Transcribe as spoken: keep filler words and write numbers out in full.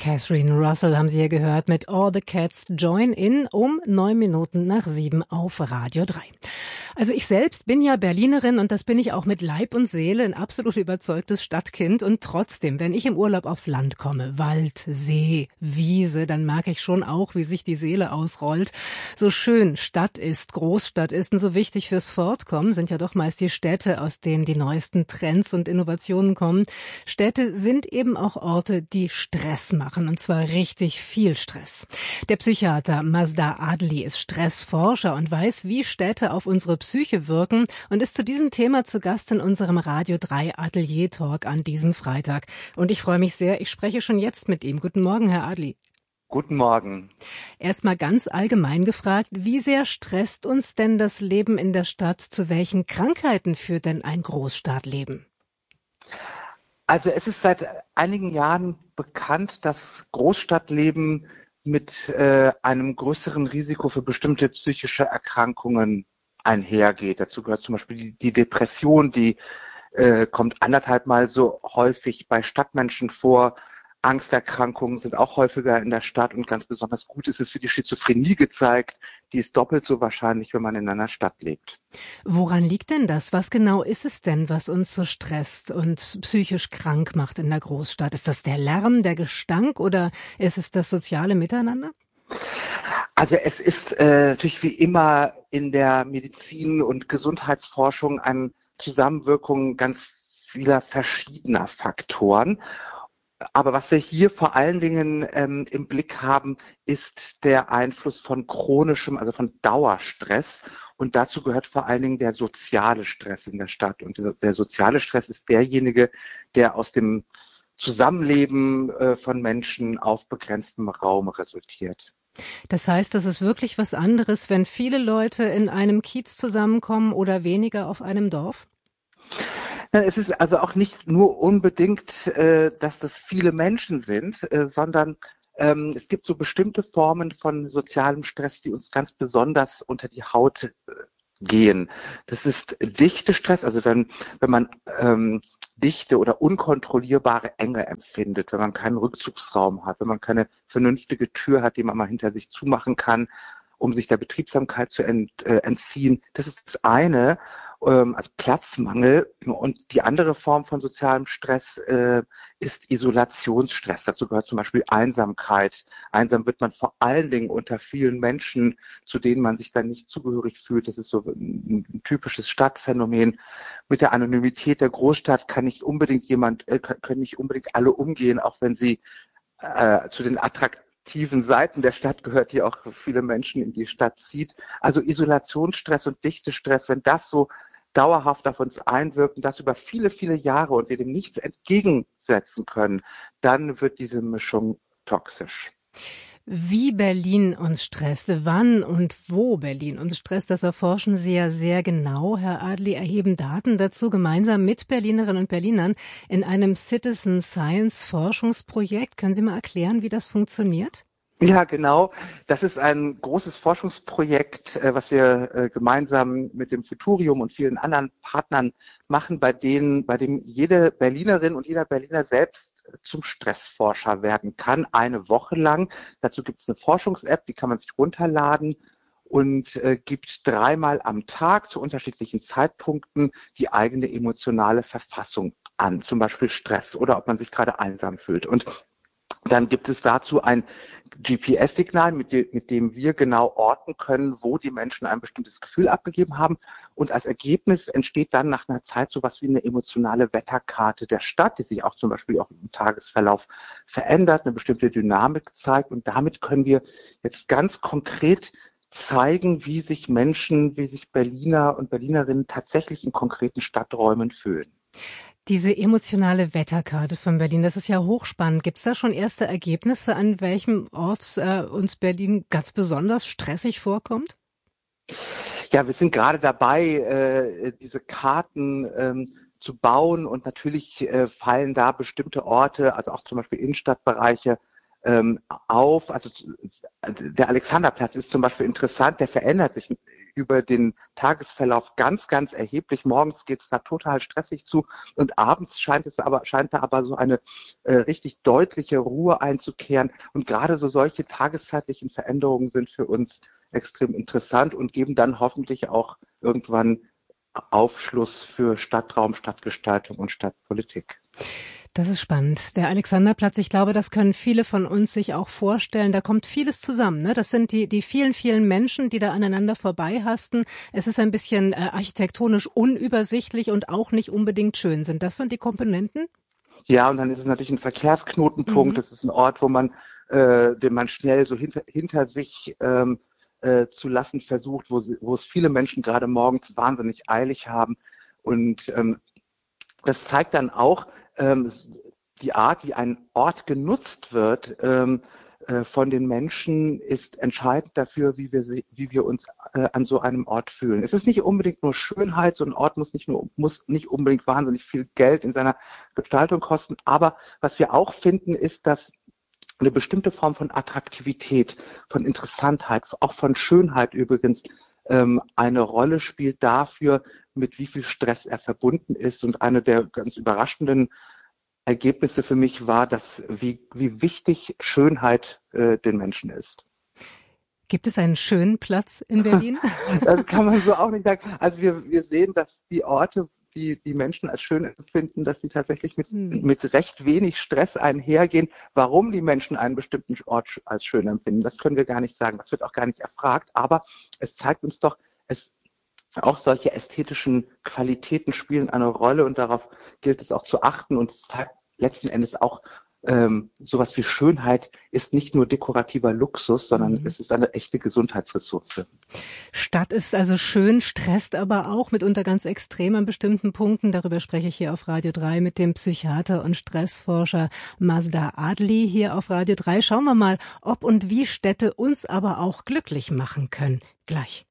Catherine Russell haben Sie hier gehört mit All the Cats Join In um neun Minuten nach sieben auf Radio drei. Also ich selbst bin ja Berlinerin und das bin ich auch mit Leib und Seele, ein absolut überzeugtes Stadtkind. Und trotzdem, wenn ich im Urlaub aufs Land komme, Wald, See, Wiese, dann merke ich schon auch, wie sich die Seele ausrollt. So schön Stadt ist, Großstadt ist und so wichtig fürs Fortkommen sind ja doch meist die Städte, aus denen die neuesten Trends und Innovationen kommen. Städte sind eben auch Orte, die Stress machen, und zwar richtig viel Stress. Der Psychiater Mazda Adli ist Stressforscher und weiß, wie Städte auf unsere Psyche wirken und ist zu diesem Thema zu Gast in unserem Radio drei Atelier Talk an diesem Freitag. Und ich freue mich sehr, ich spreche schon jetzt mit ihm. Guten Morgen, Herr Adli. Guten Morgen. Erstmal ganz allgemein gefragt, wie sehr stresst uns denn das Leben in der Stadt? Zu welchen Krankheiten führt denn ein Großstadtleben? Also es ist seit einigen Jahren bekannt, dass Großstadtleben mit äh, einem größeren Risiko für bestimmte psychische Erkrankungen einhergeht. Dazu gehört zum Beispiel die, die Depression, die äh, kommt anderthalb Mal so häufig bei Stadtmenschen vor. Angsterkrankungen sind auch häufiger in der Stadt und ganz besonders gut ist es für die Schizophrenie gezeigt. Die ist doppelt so wahrscheinlich, wenn man in einer Stadt lebt. Woran liegt denn das? Was genau ist es denn, was uns so stresst und psychisch krank macht in der Großstadt? Ist das der Lärm, der Gestank oder ist es das soziale Miteinander? Also es ist äh, natürlich wie immer in der Medizin- und Gesundheitsforschung eine Zusammenwirkung ganz vieler verschiedener Faktoren. Aber was wir hier vor allen Dingen ähm, im Blick haben, ist der Einfluss von chronischem, also von Dauerstress. Und dazu gehört vor allen Dingen der soziale Stress in der Stadt. Und der, der soziale Stress ist derjenige, der aus dem Zusammenleben äh, von Menschen auf begrenztem Raum resultiert. Das heißt, das ist wirklich was anderes, wenn viele Leute in einem Kiez zusammenkommen oder weniger auf einem Dorf? Es ist also auch nicht nur unbedingt, äh, dass das viele Menschen sind, äh, sondern ähm, es gibt so bestimmte Formen von sozialem Stress, die uns ganz besonders unter die Haut äh, gehen. Das ist dichte Stress, also wenn, wenn man ähm, dichte oder unkontrollierbare Enge empfindet, wenn man keinen Rückzugsraum hat, wenn man keine vernünftige Tür hat, die man mal hinter sich zumachen kann, um sich der Betriebsamkeit zu ent, äh, entziehen. Das ist das eine. Also Platzmangel. Und die andere Form von sozialem Stress äh, ist Isolationsstress. Dazu gehört zum Beispiel Einsamkeit. Einsam wird man vor allen Dingen unter vielen Menschen, zu denen man sich dann nicht zugehörig fühlt. Das ist so ein, ein typisches Stadtphänomen. Mit der Anonymität der Großstadt kann nicht unbedingt jemand, äh, können nicht unbedingt alle umgehen, auch wenn sie äh, zu den attraktiven Seiten der Stadt gehört, die auch viele Menschen in die Stadt zieht. Also Isolationsstress und Dichtestress, wenn das so dauerhaft auf uns einwirken, das über viele, viele Jahre und wir dem nichts entgegensetzen können, dann wird diese Mischung toxisch. Wie Berlin uns stresst, wann und wo Berlin uns stresst, das erforschen Sie ja sehr genau. Herr Adli, erheben Daten dazu gemeinsam mit Berlinerinnen und Berlinern in einem Citizen Science Forschungsprojekt. Können Sie mal erklären, wie das funktioniert? Ja, genau. Das ist ein großes Forschungsprojekt, was wir gemeinsam mit dem Futurium und vielen anderen Partnern machen, bei denen, bei dem jede Berlinerin und jeder Berliner selbst zum Stressforscher werden kann, eine Woche lang. Dazu gibt es eine Forschungs-App, die kann man sich runterladen und äh, gibt dreimal am Tag zu unterschiedlichen Zeitpunkten die eigene emotionale Verfassung an, zum Beispiel Stress oder ob man sich gerade einsam fühlt. Und dann gibt es dazu ein G P S-Signal, mit, de- mit dem wir genau orten können, wo die Menschen ein bestimmtes Gefühl abgegeben haben. Und als Ergebnis entsteht dann nach einer Zeit sowas wie eine emotionale Wetterkarte der Stadt, die sich auch zum Beispiel auch im Tagesverlauf verändert, eine bestimmte Dynamik zeigt. Und damit können wir jetzt ganz konkret zeigen, wie sich Menschen, wie sich Berliner und Berlinerinnen tatsächlich in konkreten Stadträumen fühlen. Diese emotionale Wetterkarte von Berlin, das ist ja hochspannend. Gibt es da schon erste Ergebnisse, an welchem Ort äh, uns Berlin ganz besonders stressig vorkommt? Ja, wir sind gerade dabei, äh, diese Karten ähm, zu bauen und natürlich äh, fallen da bestimmte Orte, also auch zum Beispiel Innenstadtbereiche, ähm, auf. Also der Alexanderplatz ist zum Beispiel interessant, der verändert sich über den Tagesverlauf ganz, ganz erheblich. Morgens geht es da total stressig zu und abends scheint es aber, scheint da aber so eine äh, richtig deutliche Ruhe einzukehren. Und gerade so solche tageszeitlichen Veränderungen sind für uns extrem interessant und geben dann hoffentlich auch irgendwann Aufschluss für Stadtraum, Stadtgestaltung und Stadtpolitik. Das ist spannend. Der Alexanderplatz, ich glaube, das können viele von uns sich auch vorstellen. Da kommt vieles zusammen, ne? Das sind die, die vielen, vielen Menschen, die da aneinander vorbeihasten. Es ist ein bisschen äh, architektonisch unübersichtlich und auch nicht unbedingt schön. Sind das so die Komponenten? Ja, und dann ist es natürlich ein Verkehrsknotenpunkt. Mhm. Das ist ein Ort, wo man, äh, den man schnell so hinter, hinter sich ähm, äh, zu lassen versucht, wo, wo es viele Menschen gerade morgens wahnsinnig eilig haben. Und ähm, das zeigt dann auch, ähm, die Art, wie ein Ort genutzt wird ähm, äh, von den Menschen, ist entscheidend dafür, wie wir, wie wir uns äh, an so einem Ort fühlen. Es ist nicht unbedingt nur Schönheit, so ein Ort muss nicht nur, muss nicht unbedingt wahnsinnig viel Geld in seiner Gestaltung kosten, aber was wir auch finden, ist, dass eine bestimmte Form von Attraktivität, von Interessantheit, auch von Schönheit übrigens, ähm, eine Rolle spielt dafür, mit wie viel Stress er verbunden ist. Und eine der ganz überraschenden Ergebnisse für mich war, dass wie, wie wichtig Schönheit äh, den Menschen ist. Gibt es einen schönen Platz in Berlin? Das kann man so auch nicht sagen. Also wir, wir sehen, dass die Orte, die die Menschen als schön empfinden, dass sie tatsächlich mit, hm. mit recht wenig Stress einhergehen. Warum die Menschen einen bestimmten Ort als schön empfinden, das können wir gar nicht sagen. Das wird auch gar nicht erfragt. Aber es zeigt uns doch, es auch solche ästhetischen Qualitäten spielen eine Rolle und darauf gilt es auch zu achten. Und es zeigt letzten Endes auch, ähm, sowas wie Schönheit ist nicht nur dekorativer Luxus, sondern mhm. es ist eine echte Gesundheitsressource. Stadt ist also schön, stresst aber auch mitunter ganz extrem an bestimmten Punkten. Darüber spreche ich hier auf Radio drei mit dem Psychiater und Stressforscher Mazda Adli hier auf Radio drei. Schauen wir mal, ob und wie Städte uns aber auch glücklich machen können. Gleich.